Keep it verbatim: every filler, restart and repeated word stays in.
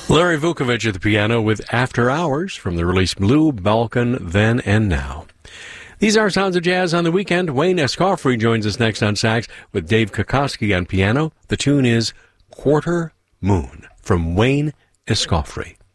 Larry Vukovich at the piano with After Hours from the release Blue Balkan Then and Now. These are Sounds of Jazz on the weekend. Wayne Escoffery joins us next on sax with Dave Kokoski on piano. The tune is Quarter Moon from Wayne Escoffery.